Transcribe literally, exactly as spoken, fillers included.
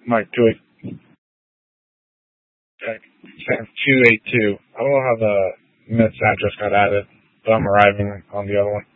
Mike two eight. two eight two. I don't know how the Mets address got added, but I'm arriving on the other one.